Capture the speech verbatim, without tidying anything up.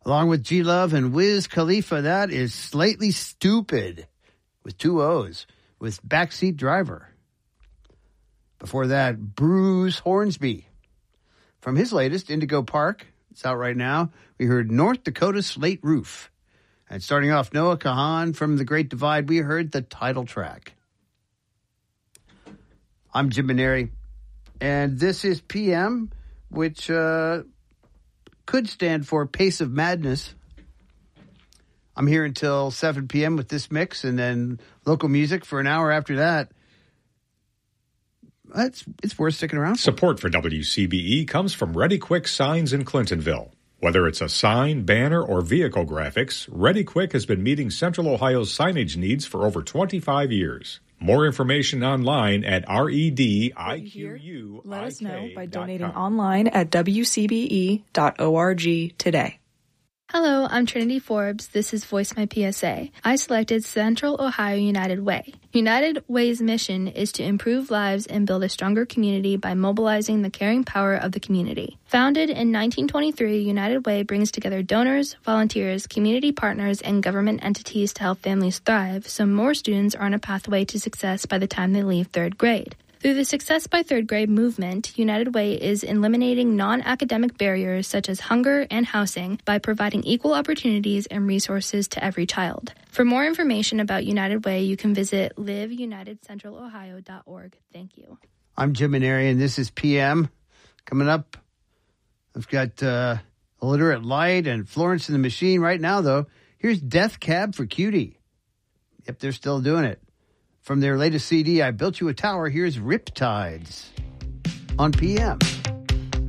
Along with G-Love and Wiz Khalifa, that is Slightly Stupid with two O's with Backseat Driver. Before that, Bruce Hornsby. From his latest, Indigo Park, it's out right now, we heard North Dakota Slate Roof. And starting off, Noah Kahan from The Great Divide, we heard the title track. I'm Jim Maneri, and this is P M, which uh, could stand for Pace of Madness. I'm here until seven p.m. with this mix, and then local music for an hour after that. It's, it's worth sticking around for. Support for W C B E comes from Ready Quick Signs in Clintonville. Whether it's a sign, banner, or vehicle graphics, Ready Quick has been meeting Central Ohio's signage needs for over twenty-five years. More information online at R E D I Q U I K. Let us know by donating online at W C B E dot org today. Hello, I'm Trinity Forbes. This is Voice My P S A. I selected Central Ohio United Way. United Way's mission is to improve lives and build a stronger community by mobilizing the caring power of the community. Founded in nineteen twenty-three, United Way brings together donors, volunteers, community partners, and government entities to help families thrive so more students are on a pathway to success by the time they leave third grade. Through the Success by Third Grade movement, United Way is eliminating non-academic barriers such as hunger and housing by providing equal opportunities and resources to every child. For more information about United Way, you can visit live united central ohio dot org. Thank you. I'm Jim Maneri, and this is P M. Coming up, I've got uh, Illiterate Light and Florence and the Machine. Right now, though, here's Death Cab for Cutie. Yep, they're still doing it. From their latest C D, I Built You a Tower, here's Riptides on P M.